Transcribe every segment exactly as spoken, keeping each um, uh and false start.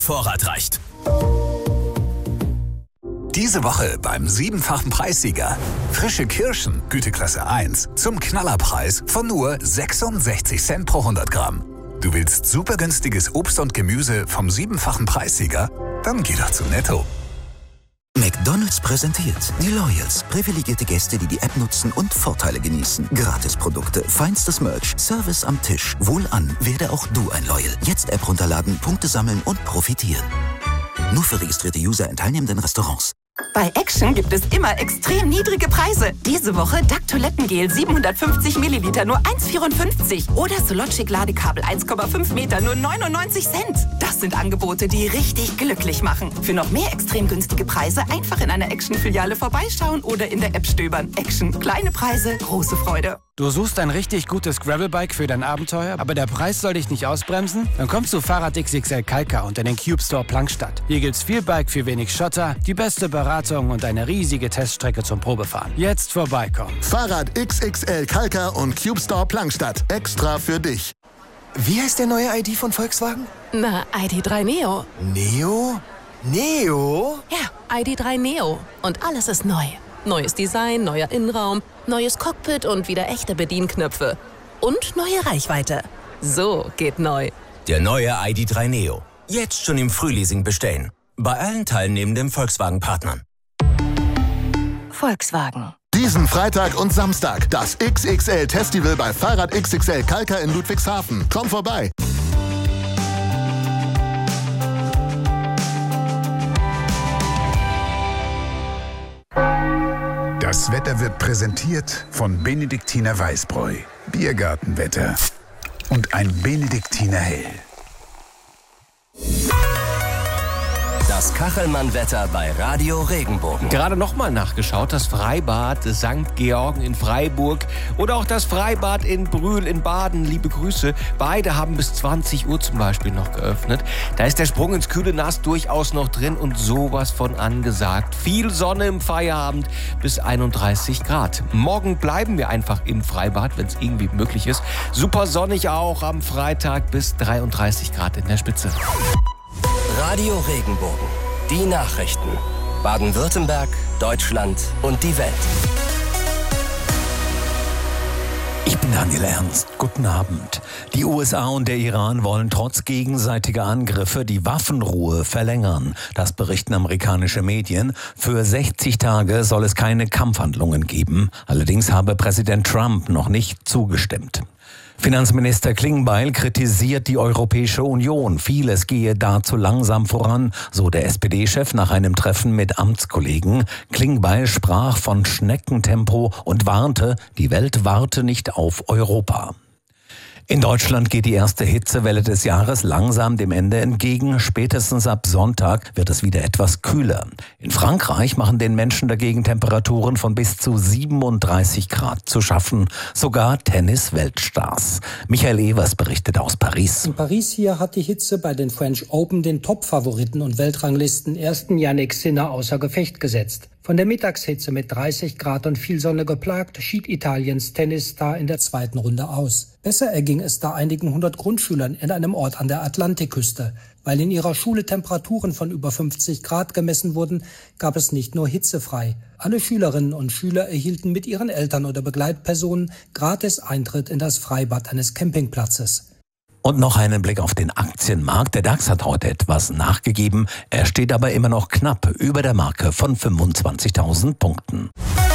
Vorrat reicht. Diese Woche beim siebenfachen Preissieger. Frische Kirschen, Güteklasse eins, zum Knallerpreis von nur sechsundsechzig Cent pro hundert Gramm. Du willst super günstiges Obst und Gemüse vom siebenfachen Preissieger? Dann geh doch zu Netto. McDonald's präsentiert die Loyals. Privilegierte Gäste, die die App nutzen und Vorteile genießen. Gratisprodukte, feinstes Merch, Service am Tisch. Wohlan, werde auch du ein Loyal. Jetzt App runterladen, Punkte sammeln und profitieren. Nur für registrierte User in teilnehmenden Restaurants. Bei Action gibt es immer extrem niedrige Preise. Diese Woche Duck Toilettengel siebenhundertfünfzig Milliliter nur eins Komma vierundfünfzig oder Sologic Ladekabel eins Komma fünf Meter nur neunundneunzig Cent. Das sind Angebote, die richtig glücklich machen. Für noch mehr extrem günstige Preise einfach in einer Action-Filiale vorbeischauen oder in der App stöbern. Action. Kleine Preise, große Freude. Du suchst ein richtig gutes Gravelbike für dein Abenteuer, aber der Preis soll dich nicht ausbremsen? Dann kommst du Fahrrad X X L Kalka und in den Cube Store Plankstadt. Hier gibt's viel Bike für wenig Schotter, die beste Beratung und eine riesige Teststrecke zum Probefahren. Jetzt vorbeikommen. Fahrrad X X L Kalka und Cube Store Plankstadt. Extra für dich. Wie heißt der neue I D von Volkswagen? Na, I D drei Neo. Neo? Neo? Ja, I D drei Neo. Und alles ist neu. Neues Design, neuer Innenraum, neues Cockpit und wieder echte Bedienknöpfe. Und neue Reichweite. So geht neu. Der neue I D drei Neo. Jetzt schon im Frühleasing bestellen. Bei allen teilnehmenden Volkswagen-Partnern. Volkswagen. Diesen Freitag und Samstag das X X L-Festival bei Fahrrad X X L Kalka in Ludwigshafen. Komm vorbei. Das Wetter wird präsentiert von Benediktiner Weißbräu, Biergartenwetter und ein Benediktiner Hell. Das Kachelmann-Wetter bei Radio Regenbogen. Gerade nochmal nachgeschaut, das Freibad Sankt Georgen in Freiburg oder auch das Freibad in Brühl in Baden. Liebe Grüße. Beide haben bis zwanzig Uhr zum Beispiel noch geöffnet. Da ist der Sprung ins kühle Nass durchaus noch drin und sowas von angesagt. Viel Sonne im Feierabend bis einunddreißig Grad. Morgen bleiben wir einfach im Freibad, wenn es irgendwie möglich ist. Super sonnig auch am Freitag bis dreiunddreißig Grad in der Spitze. Radio Regenbogen. Die Nachrichten. Baden-Württemberg, Deutschland und die Welt. Ich bin Daniel Ernst. Guten Abend. Die U S A und der Iran wollen trotz gegenseitiger Angriffe die Waffenruhe verlängern. Das berichten amerikanische Medien. Für sechzig Tage soll es keine Kampfhandlungen geben. Allerdings habe Präsident Trump noch nicht zugestimmt. Finanzminister Klingbeil kritisiert die Europäische Union. Vieles gehe da zu langsam voran, so der S P D-Chef nach einem Treffen mit Amtskollegen. Klingbeil sprach von Schneckentempo und warnte, die Welt warte nicht auf Europa. In Deutschland geht die erste Hitzewelle des Jahres langsam dem Ende entgegen. Spätestens ab Sonntag wird es wieder etwas kühler. In Frankreich machen den Menschen dagegen Temperaturen von bis zu siebenunddreißig Grad zu schaffen. Sogar Tennis-Weltstars. Michael Evers berichtet aus Paris. In Paris hier hat die Hitze bei den French Open den Top-Favoriten und Weltranglisten ersten Jannik Sinner außer Gefecht gesetzt. Von der Mittagshitze mit dreißig Grad und viel Sonne geplagt, schied Italiens Tennisstar in der zweiten Runde aus. Besser erging es da einigen hundert Grundschülern in einem Ort an der Atlantikküste. Weil in ihrer Schule Temperaturen von über fünfzig Grad gemessen wurden, gab es nicht nur hitzefrei. Alle Schülerinnen und Schüler erhielten mit ihren Eltern oder Begleitpersonen gratis Eintritt in das Freibad eines Campingplatzes. Und noch einen Blick auf den Aktienmarkt. Der DAX hat heute etwas nachgegeben. Er steht aber immer noch knapp über der Marke von fünfundzwanzigtausend Punkten.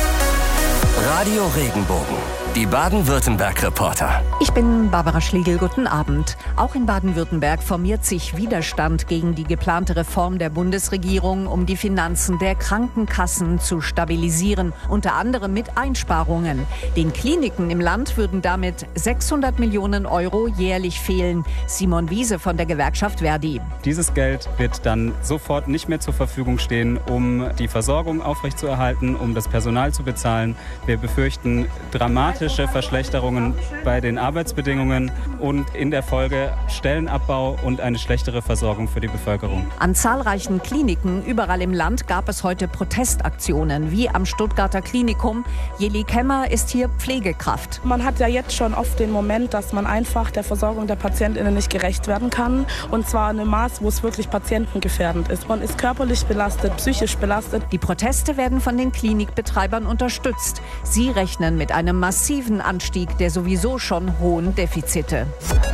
Radio Regenbogen. Die Baden-Württemberg-Reporter. Ich bin Barbara Schlegel, guten Abend. Auch in Baden-Württemberg formiert sich Widerstand gegen die geplante Reform der Bundesregierung, um die Finanzen der Krankenkassen zu stabilisieren, unter anderem mit Einsparungen. Den Kliniken im Land würden damit sechshundert Millionen Euro jährlich fehlen. Simon Wiese von der Gewerkschaft Verdi. Dieses Geld wird dann sofort nicht mehr zur Verfügung stehen, um die Versorgung aufrechtzuerhalten, um das Personal zu bezahlen. Wir befürchten dramatisch dramatische Verschlechterungen bei den Arbeitsbedingungen und in der Folge Stellenabbau und eine schlechtere Versorgung für die Bevölkerung. An zahlreichen Kliniken überall im Land gab es heute Protestaktionen, wie am Stuttgarter Klinikum. Jeli Kemmer ist hier Pflegekraft. Man hat ja jetzt schon oft den Moment, dass man einfach der Versorgung der PatientInnen nicht gerecht werden kann. Und zwar in einem Maß, wo es wirklich patientengefährdend ist. Man ist körperlich belastet, psychisch belastet. Die Proteste werden von den Klinikbetreibern unterstützt. Sie rechnen mit einem massiven Anstieg der sowieso schon hohen Defizite.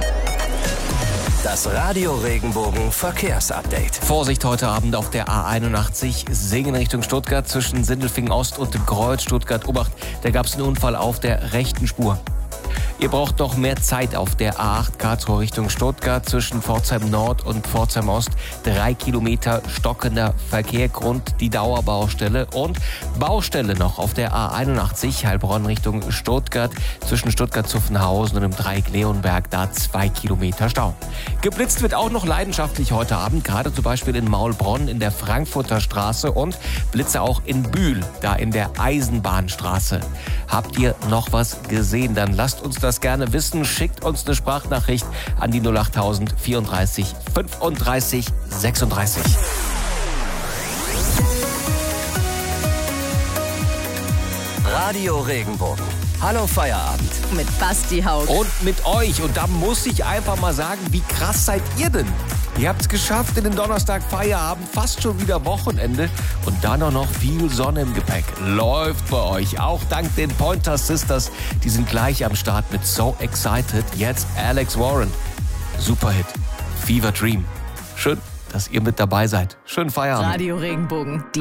Das Radio Regenbogen Verkehrsupdate. Vorsicht heute Abend auf der A einundachtzig, Singen Richtung Stuttgart zwischen Sindelfingen Ost und dem Kreuz Stuttgart-Obacht. Da gab es einen Unfall auf der rechten Spur. Ihr braucht noch mehr Zeit auf der A acht Karlsruhe Richtung Stuttgart zwischen Pforzheim Nord und Pforzheim Ost. Drei Kilometer stockender Verkehr, Grund die Dauerbaustelle. Und Baustelle noch auf der A einundachtzig Heilbronn Richtung Stuttgart zwischen Stuttgart-Zuffenhausen und dem Dreieck Leonberg. Da zwei Kilometer Stau. Geblitzt wird auch noch leidenschaftlich heute Abend, gerade zum Beispiel in Maulbronn in der Frankfurter Straße und Blitze auch in Bühl, da in der Eisenbahnstraße. Habt ihr noch was gesehen? Dann lasst uns das gerne wissen. Schickt uns eine Sprachnachricht an die null acht tausend vierunddreißig fünfunddreißig sechsunddreißig. Radio Regenbogen. Hallo Feierabend. Mit Basti Haug. Und mit euch. Und da muss ich einfach mal sagen, wie krass seid ihr denn? Ihr habt es geschafft in den Donnerstag Feierabend, fast schon wieder Wochenende und dann auch noch viel Sonne im Gepäck. Läuft bei euch, auch dank den Pointer Sisters. Die sind gleich am Start mit So Excited. Jetzt Alex Warren. Superhit. Fever Dream. Schön, dass ihr mit dabei seid. Schönen Feierabend. Radio Regenbogen. Die